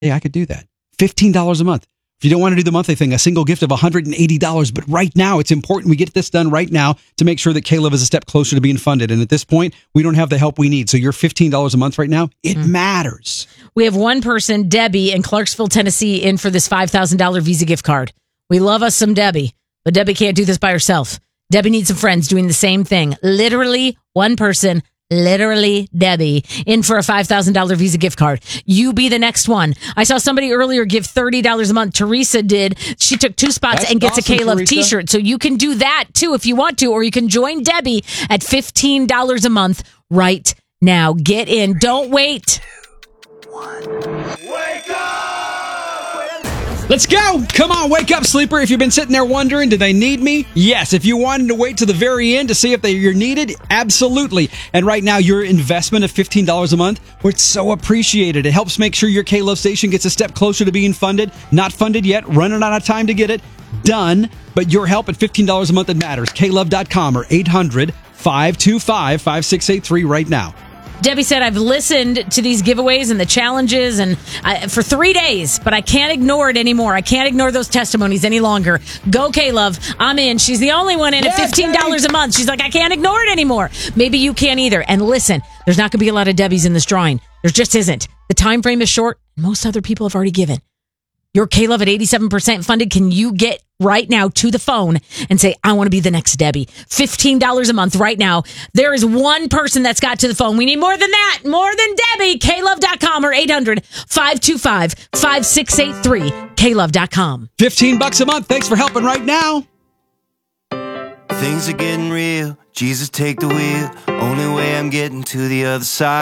Hey, I could do that. $15 a month. If you don't want to do the monthly thing, a single gift of $180. But right now, it's important we get this done right now to make sure that K-Love is a step closer to being funded. And at this point, we don't have the help we need. So your $15 a month right now, it matters. We have one person, Debbie, in Clarksville, Tennessee, in for this $5,000 Visa gift card. We love us some Debbie, but Debbie can't do this by herself. Debbie needs some friends doing the same thing. Literally one person. Literally, Debbie, in for a $5,000 Visa gift card. You be the next one. I saw somebody earlier give $30 a month. Teresa did. She took 2 spots and gets awesome, a K-Love Teresa. t-shirt. So you can do that too if you want to, or you can join Debbie at $15 a month right now. Get in. Don't wait. Let's go. Come on, wake up, sleeper. If you've been sitting there wondering, do they need me? Yes. If you wanted to wait to the very end to see if you're needed, absolutely. And right now, your investment of $15 a month, well, it's so appreciated. It helps make sure your K-Love station gets a step closer to being funded. Not funded yet, running out of time to get it done. But your help at $15 a month, it matters. KLove.com or 800-525-5683 right now. Debbie said, I've listened to these giveaways and the challenges and for 3 days, but I can't ignore it anymore. I can't ignore those testimonies any longer. Go, K-Love. I'm in. She's the only one in at $15 a month. She's like, I can't ignore it anymore. Maybe you can't either. And listen, there's not going to be a lot of Debbies in this drawing. There just isn't. The time frame is short. Most other people have already given. Your K-Love at 87% funded. Can you get right now to the phone and say, I want to be the next Debbie? $15 a month right now. There is one person that's got to the phone. We need more than that. More than Debbie. KLove.com or 800-525-5683. KLove.com. $15 a month. Thanks for helping right now. Things are getting real. Jesus, take the wheel. Only way I'm getting to the other side.